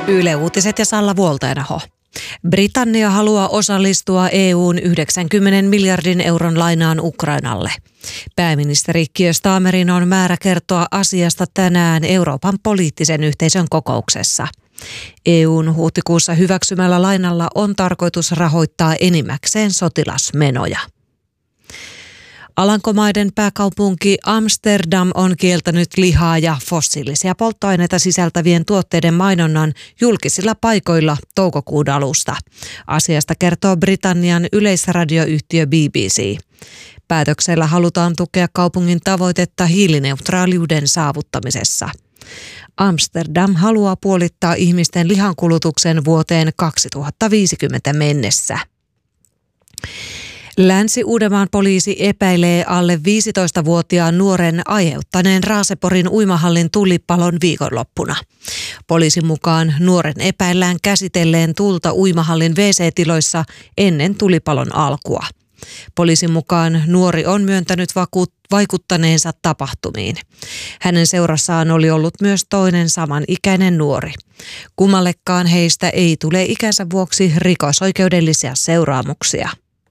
Yle Uutiset ja Salla Vuolteenaho. Britannia haluaa osallistua EU:n 90 miljardin euron lainaan Ukrainalle. Pääministeri Keir Starmerin on määrä kertoa asiasta tänään Euroopan poliittisen yhteisön kokouksessa. EU:n huhtikuussa hyväksymällä lainalla on tarkoitus rahoittaa enimmäkseen sotilasmenoja. Alankomaiden pääkaupunki Amsterdam on kieltänyt lihaa ja fossiilisia polttoaineita sisältävien tuotteiden mainonnan julkisilla paikoilla toukokuun alusta. Asiasta kertoo Britannian yleisradioyhtiö BBC. Päätöksellä halutaan tukea kaupungin tavoitetta hiilineutraaliuden saavuttamisessa. Amsterdam haluaa puolittaa ihmisten lihankulutuksen vuoteen 2050 mennessä. Länsi-Uudenmaan poliisi epäilee alle 15-vuotiaan nuoren aiheuttaneen Raaseporin uimahallin tulipalon viikonloppuna. Poliisin mukaan nuoren epäillään käsitelleen tulta uimahallin WC-tiloissa ennen tulipalon alkua. Poliisin mukaan nuori on myöntänyt vaikuttaneensa tapahtumiin. Hänen seurassaan oli ollut myös toinen samanikäinen nuori. Kummallekaan heistä ei tule ikänsä vuoksi rikosoikeudellisia seuraamuksia.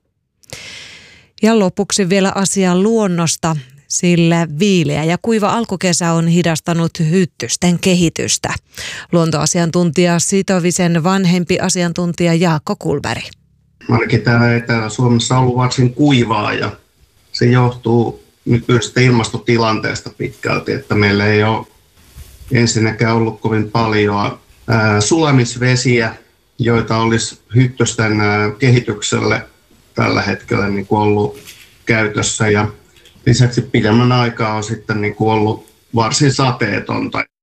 Ja lopuksi vielä asian luonnosta, sillä viileä ja kuiva alkukesä on hidastanut hyttysten kehitystä. Luontoasiantuntija Sitovisen vanhempi asiantuntija Jaakko Kulberg. Ainakin täällä Etelä-Suomessa on ollut varsin kuivaa ja se johtuu nykyisestä ilmastotilanteesta pitkälti, että meillä ei ole ensinnäkään ollut kovin paljon sulamisvesiä, joita olisi hyttysten kehitykselle tällä hetkellä niin kuin ollut käytössä ja lisäksi pidemmän aikaa on sitten niin kuin ollut varsin sateetonta.